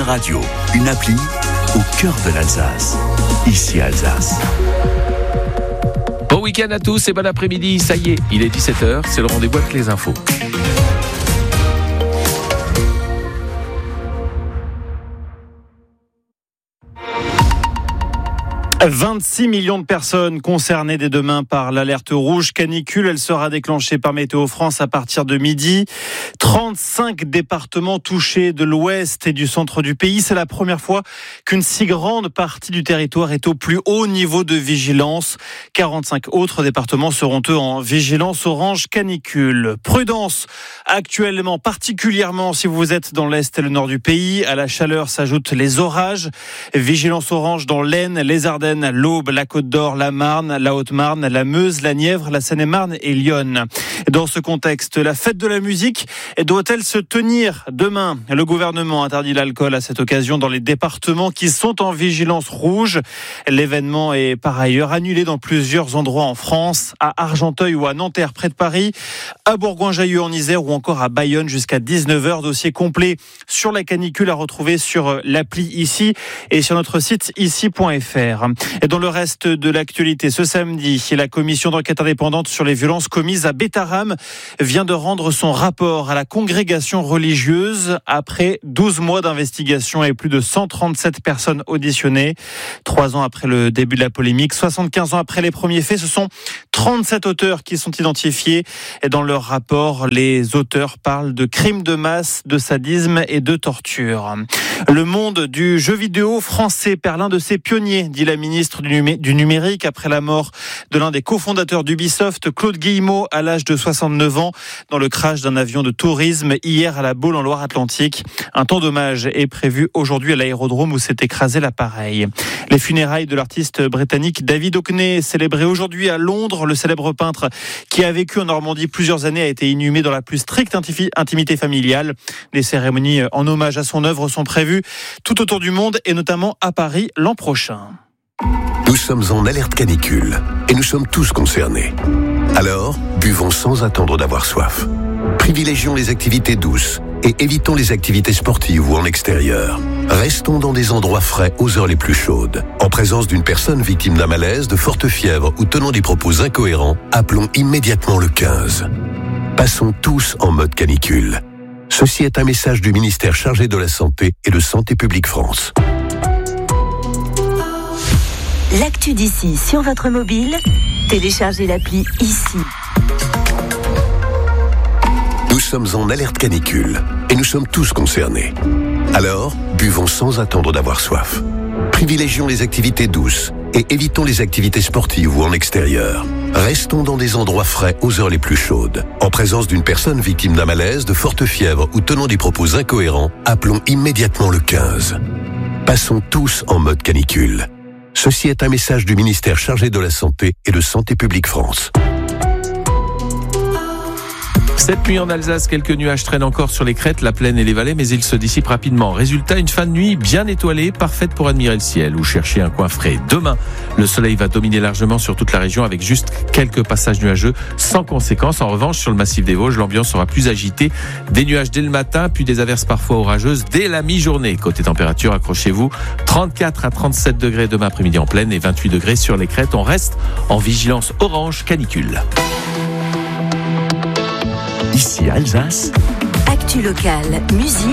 radio, une appli au cœur de l'Alsace. Ici Alsace. Bon week-end à tous et bon après-midi. Ça y est, il est 17h, c'est le rendez-vous avec les infos. 26 millions de personnes concernées dès demain par l'alerte rouge canicule. Elle sera déclenchée par Météo France à partir de midi. 35 départements touchés de l'ouest et du centre du pays. C'est la première fois qu'une si grande partie du territoire est au plus haut niveau de vigilance. 45 autres départements seront eux en vigilance orange canicule. Prudence actuellement, particulièrement si vous êtes dans l'est et le nord du pays. À la chaleur s'ajoutent les orages. Vigilance orange dans l'Aisne, les Ardennes, l'Aube, la Côte d'Or, la Marne, la Haute-Marne, la Meuse, la Nièvre, la Seine-et-Marne et Lyon. Dans ce contexte, la fête de la musique doit-elle se tenir demain ? Le gouvernement interdit l'alcool à cette occasion dans les départements qui sont en vigilance rouge. L'événement est par ailleurs annulé dans plusieurs endroits en France, à Argenteuil ou à Nanterre près de Paris, à Bourgoin-Jallieu en Isère ou encore à Bayonne jusqu'à 19h. Dossier complet sur la canicule à retrouver sur l'appli Ici et sur notre site ici.fr. Et dans le reste de l'actualité, ce samedi, la commission d'enquête indépendante sur les violences commises à Bétharram vient de rendre son rapport à la congrégation religieuse après 12 mois d'investigation et plus de 137 personnes auditionnées. 3 ans après le début de la polémique, 75 ans après les premiers faits, ce sont 37 auteurs qui sont identifiés. Et dans leur rapport, les auteurs parlent de crimes de masse, de sadisme et de torture. Le monde du jeu vidéo français perd l'un de ses pionniers, dit la ministre du numérique après la mort de l'un des cofondateurs d'Ubisoft, Claude Guillemot, à l'âge de 69 ans, dans le crash d'un avion de tourisme hier à La Baule en Loire-Atlantique. Un temps d'hommage est prévu aujourd'hui à l'aérodrome où s'est écrasé l'appareil. Les funérailles de l'artiste britannique David Hockney, célébrées aujourd'hui à Londres. Le célèbre peintre qui a vécu en Normandie plusieurs années a été inhumé dans la plus stricte intimité familiale. Des cérémonies en hommage à son œuvre sont prévues tout autour du monde et notamment à Paris l'an prochain. Nous sommes en alerte canicule et nous sommes tous concernés. Alors, buvons sans attendre d'avoir soif. Privilégions les activités douces et évitons les activités sportives ou en extérieur. Restons dans des endroits frais aux heures les plus chaudes. En présence d'une personne victime d'un malaise, de forte fièvre ou tenant des propos incohérents, appelons immédiatement le 15. Passons tous en mode canicule. Ceci est un message du ministère chargé de la Santé et de Santé publique France. L'actu d'ici sur votre mobile, téléchargez l'appli Ici. Nous sommes en alerte canicule et nous sommes tous concernés. Alors, buvons sans attendre d'avoir soif. Privilégions les activités douces et évitons les activités sportives ou en extérieur. Restons dans des endroits frais aux heures les plus chaudes. En présence d'une personne victime d'un malaise, de forte fièvre ou tenant des propos incohérents, appelons immédiatement le 15. Passons tous en mode canicule. Ceci est un message du ministère chargé de la Santé et de Santé publique France. Cette nuit en Alsace, quelques nuages traînent encore sur les crêtes, la plaine et les vallées, mais ils se dissipent rapidement. Résultat, une fin de nuit bien étoilée, parfaite pour admirer le ciel ou chercher un coin frais. Demain, le soleil va dominer largement sur toute la région avec juste quelques passages nuageux sans conséquence. En revanche, sur le massif des Vosges, l'ambiance sera plus agitée. Des nuages dès le matin, puis des averses parfois orageuses dès la mi-journée. Côté température, accrochez-vous, 34 à 37 degrés demain après-midi en plaine et 28 degrés sur les crêtes. On reste en vigilance orange canicule. Ici Alsace. Actu locale, musique.